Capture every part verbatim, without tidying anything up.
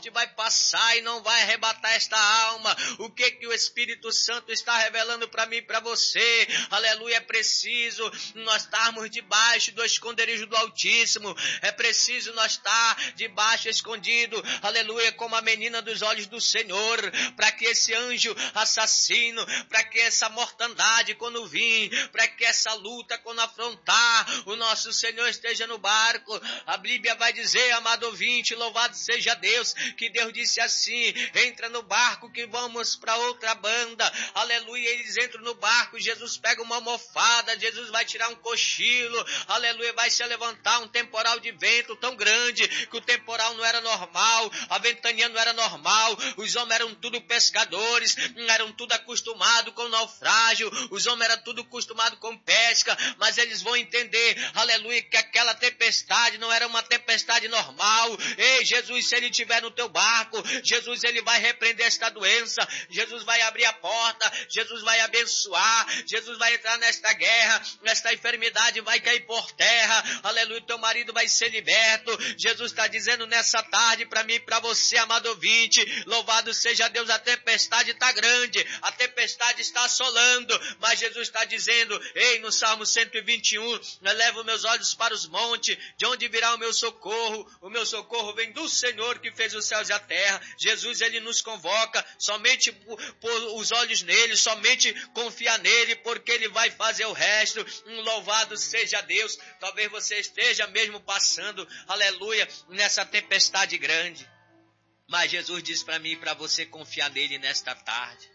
morte vai passar e não vai arrebatar esta alma. O que que o Espírito Santo está revelando para mim e para você? Aleluia, é preciso nós estarmos debaixo do esconderijo do Altíssimo. É preciso nós estar debaixo, escondido, aleluia, como a menina dos olhos do Senhor, para que esse anjo assassino, para que essa mortandade quando vir, para que essa luta quando afrontar, o nosso Senhor esteja no barco. A Bíblia vai dizer, amado ouvinte, louvado seja Deus, que Deus disse assim, entra no barco que vamos para outra banda. Aleluia, eles entram no barco, Jesus pega uma almofada, Jesus vai tirar um cochilo, aleluia, vai se levantar um temporal de vento tão grande, que o temporal não era normal, a ventania não era normal, os homens eram tudo pescadores, eram tudo acostumados com naufrágio, os homens eram tudo acostumados com pesca, mas eles vão entender, aleluia, que aquela tempestade não era uma tempestade normal. Ei, Jesus, se ele estiver no teu barco, Jesus, ele vai repreender esta doença, Jesus vai abrir a porta, Jesus vai abençoar, Jesus vai entrar nesta guerra, esta enfermidade vai cair por terra, aleluia, teu marido vai ser liberto. Jesus está dizendo nessa tarde para mim e para você, amado ouvinte, louvado seja Deus, a tempestade está grande, a tempestade está assolando, mas Jesus está dizendo, ei, no Salmo cento e vinte e um, eu levo meus olhos para os montes, de onde virá o meu socorro? O meu socorro vem do Senhor que fez os céus e a terra. Jesus, ele nos convoca somente por, por os olhos nele, somente confiar nele, porque ele vai fazer o resto. Um louvado seja Deus. Talvez você esteja mesmo passando, aleluia, nessa tempestade grande, mas Jesus diz para mim e para você confiar nele nesta tarde.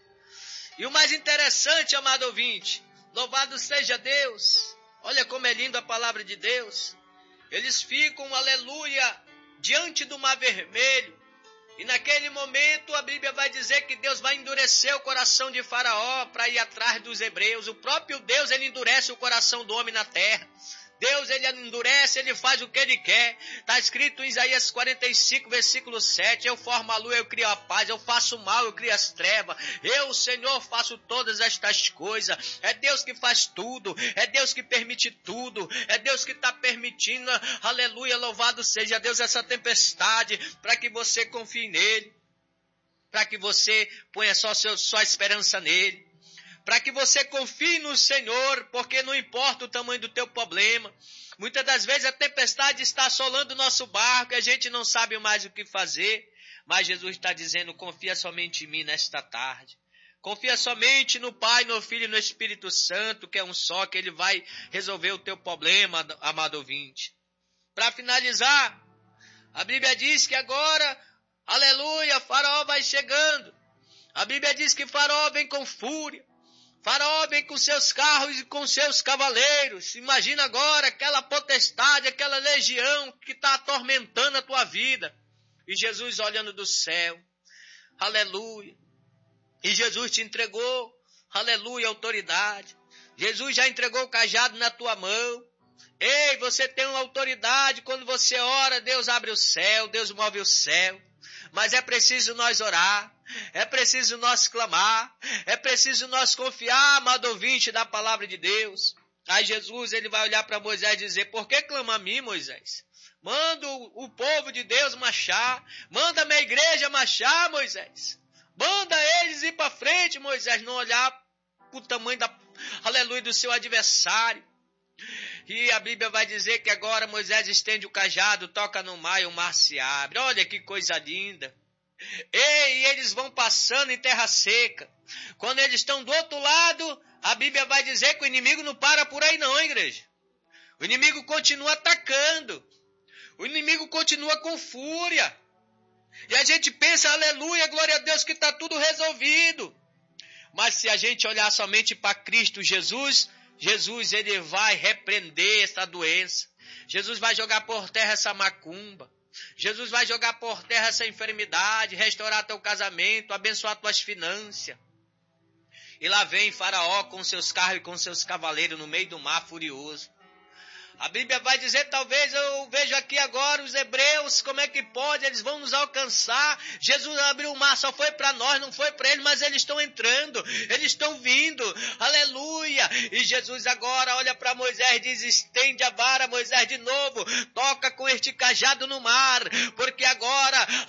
E o mais interessante, amado ouvinte, louvado seja Deus, olha como é linda a palavra de Deus. Eles ficam, aleluia, diante do mar vermelho, e naquele momento a Bíblia vai dizer que Deus vai endurecer o coração de Faraó para ir atrás dos hebreus. O próprio Deus, ele endurece o coração do homem na terra. Deus, ele endurece, ele faz o que ele quer. Está escrito em Isaías quarenta e cinco, versículo sete, eu formo a lua, eu crio a paz, eu faço o mal, eu crio as trevas. Eu, o Senhor, faço todas estas coisas. É Deus que faz tudo, é Deus que permite tudo, é Deus que está permitindo, aleluia, louvado seja Deus, essa tempestade, para que você confie nele, para que você ponha só seu, sua esperança nele, para que você confie no Senhor, porque não importa o tamanho do teu problema. Muitas das vezes a tempestade está assolando o nosso barco e a gente não sabe mais o que fazer, mas Jesus está dizendo, confia somente em mim nesta tarde. Confia somente no Pai, no Filho e no Espírito Santo, que é um só, que ele vai resolver o teu problema, amado ouvinte. Para finalizar, a Bíblia diz que agora, aleluia, Faraó vai chegando. A Bíblia diz que Faraó vem com fúria. Faraó vem com seus carros e com seus cavaleiros. Imagina agora aquela potestade, aquela legião que está atormentando a tua vida. E Jesus olhando do céu. Aleluia. E Jesus te entregou, aleluia, autoridade. Jesus já entregou o cajado na tua mão. Ei, você tem uma autoridade. Quando você ora, Deus abre o céu, Deus move o céu. Mas é preciso nós orar, é preciso nós clamar, é preciso nós confiar, amado ouvinte, da palavra de Deus. Aí Jesus, ele vai olhar para Moisés e dizer, por que clama a mim, Moisés? Manda o, o povo de Deus marchar, manda a minha igreja marchar, Moisés. Manda eles ir para frente, Moisés, não olhar para o tamanho da, aleluia, do seu adversário. E a Bíblia vai dizer que agora Moisés estende o cajado, toca no mar e o mar se abre. Olha que coisa linda. Ei, eles vão passando em terra seca. Quando eles estão do outro lado, a Bíblia vai dizer que o inimigo não para por aí não, igreja. O inimigo continua atacando. O inimigo continua com fúria. E a gente pensa, aleluia, glória a Deus, que está tudo resolvido. Mas se a gente olhar somente para Cristo Jesus, Jesus, ele vai repreender essa doença. Jesus vai jogar por terra essa macumba. Jesus vai jogar por terra essa enfermidade, restaurar teu casamento, abençoar tuas finanças. E lá vem Faraó com seus carros e com seus cavaleiros no meio do mar furioso. A Bíblia vai dizer, talvez eu vejo aqui agora os hebreus, como é que pode, eles vão nos alcançar. Jesus abriu o mar, só foi para nós, não foi para eles, mas eles estão entrando, eles estão vindo, aleluia. E Jesus agora olha para Moisés e diz, estende a vara, Moisés, de novo, toca com este cajado no mar, porque agora,